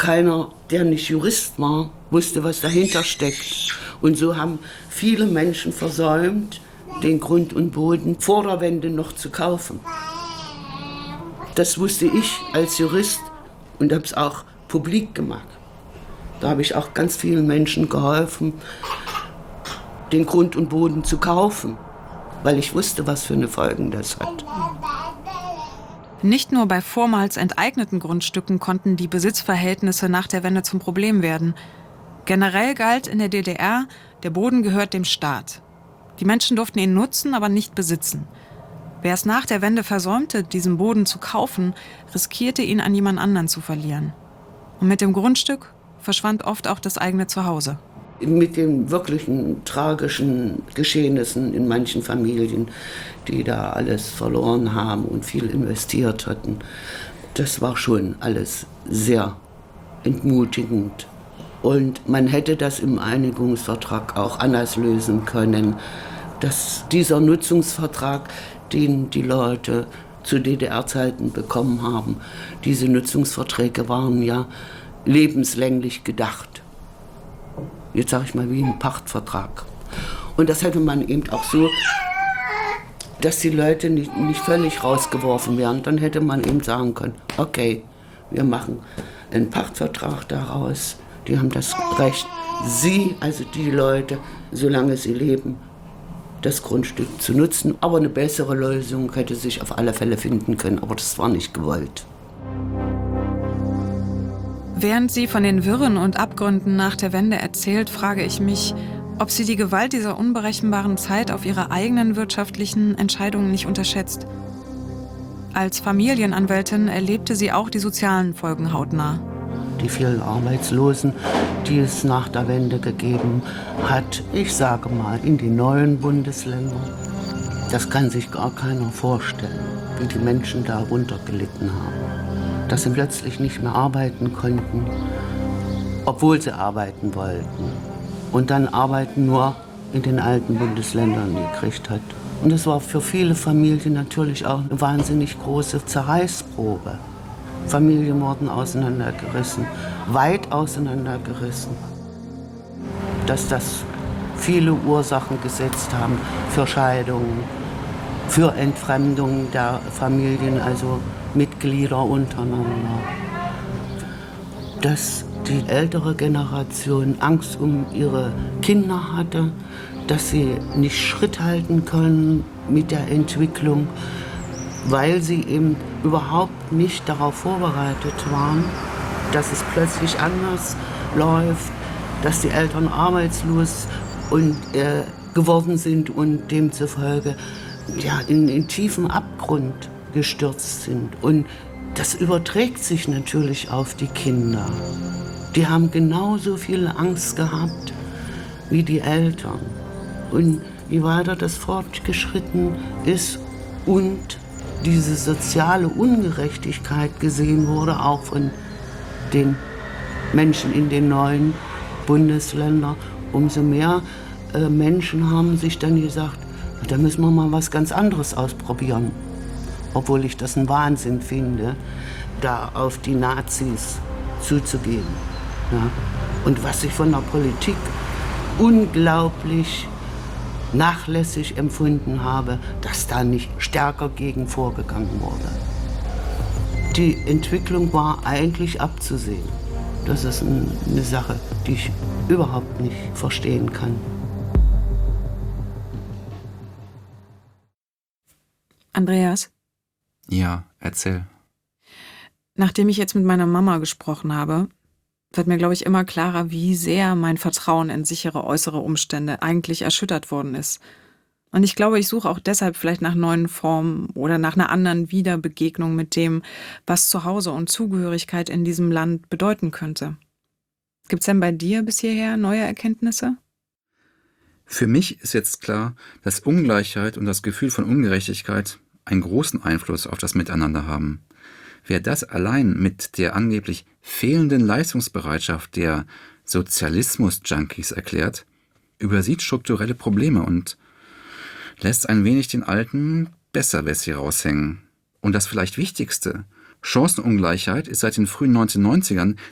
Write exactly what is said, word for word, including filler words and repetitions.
keiner, der nicht Jurist war, wusste, was dahinter steckt. Und so haben viele Menschen versäumt, den Grund und Boden vor der Wende noch zu kaufen. Das wusste ich als Jurist und habe es auch publik gemacht. Da habe ich auch ganz vielen Menschen geholfen, den Grund und Boden zu kaufen, weil ich wusste, was für eine Folgen das hat. Nicht nur bei vormals enteigneten Grundstücken konnten die Besitzverhältnisse nach der Wende zum Problem werden. Generell galt in der D D R, der Boden gehört dem Staat. Die Menschen durften ihn nutzen, aber nicht besitzen. Wer es nach der Wende versäumte, diesen Boden zu kaufen, riskierte ihn an jemand anderen zu verlieren. Und mit dem Grundstück verschwand oft auch das eigene Zuhause. Mit den wirklichen tragischen Geschehnissen in manchen Familien, die da alles verloren haben und viel investiert hatten, das war schon alles sehr entmutigend. Und man hätte das im Einigungsvertrag auch anders lösen können, dass dieser Nutzungsvertrag, den die Leute zu D D R-Zeiten bekommen haben, diese Nutzungsverträge waren ja lebenslänglich gedacht. Jetzt sage ich mal wie ein Pachtvertrag. Und das hätte man eben auch so, dass die Leute nicht, nicht völlig rausgeworfen werden. Dann hätte man eben sagen können, okay, wir machen einen Pachtvertrag daraus. Die haben das Recht, sie, also die Leute, solange sie leben, das Grundstück zu nutzen. Aber eine bessere Lösung hätte sich auf alle Fälle finden können, aber das war nicht gewollt. Während sie von den Wirren und Abgründen nach der Wende erzählt, frage ich mich, ob sie die Gewalt dieser unberechenbaren Zeit auf ihre eigenen wirtschaftlichen Entscheidungen nicht unterschätzt. Als Familienanwältin erlebte sie auch die sozialen Folgen hautnah. Die vielen Arbeitslosen, die es nach der Wende gegeben hat, ich sage mal, in die neuen Bundesländer, das kann sich gar keiner vorstellen, wie die Menschen darunter gelitten haben. Dass sie plötzlich nicht mehr arbeiten konnten, obwohl sie arbeiten wollten. Und dann Arbeiten nur in den alten Bundesländern gekriegt hat. Und das war für viele Familien natürlich auch eine wahnsinnig große Zerreißprobe. Familien wurden auseinandergerissen, weit auseinandergerissen. Dass das viele Ursachen gesetzt haben für Scheidungen, für Entfremdung der Familien, also Mitglieder untereinander. Dass die ältere Generation Angst um ihre Kinder hatte, dass sie nicht Schritt halten können mit der Entwicklung, weil sie eben überhaupt nicht darauf vorbereitet waren, dass es plötzlich anders läuft, dass die Eltern arbeitslos und, äh, geworden sind und demzufolge ja, in den tiefen Abgrund gestürzt sind. Und das überträgt sich natürlich auf die Kinder. Die haben genauso viel Angst gehabt wie die Eltern. Und je weiter das fortgeschritten ist und diese soziale Ungerechtigkeit gesehen wurde, auch von den Menschen in den neuen Bundesländern, umso mehr äh, Menschen haben sich dann gesagt, da müssen wir mal was ganz anderes ausprobieren. Obwohl ich das einen Wahnsinn finde, da auf die Nazis zuzugehen. Ja. Und was ich von der Politik unglaublich nachlässig empfunden habe, dass da nicht stärker gegen vorgegangen wurde. Die Entwicklung war eigentlich abzusehen. Das ist eine Sache, die ich überhaupt nicht verstehen kann. Andreas? Ja, erzähl. Nachdem ich jetzt mit meiner Mama gesprochen habe, wird mir, glaube ich, immer klarer, wie sehr mein Vertrauen in sichere äußere Umstände eigentlich erschüttert worden ist. Und ich glaube, ich suche auch deshalb vielleicht nach neuen Formen oder nach einer anderen Wiederbegegnung mit dem, was Zuhause und Zugehörigkeit in diesem Land bedeuten könnte. Gibt's denn bei dir bis hierher neue Erkenntnisse? Für mich ist jetzt klar, dass Ungleichheit und das Gefühl von Ungerechtigkeit einen großen Einfluss auf das Miteinander haben. Wer das allein mit der angeblich fehlenden Leistungsbereitschaft der Sozialismus-Junkies erklärt, übersieht strukturelle Probleme und lässt ein wenig den alten Besserwissi raushängen. Und das vielleicht Wichtigste, Chancenungleichheit ist seit den frühen neunzehnhundertneunzigern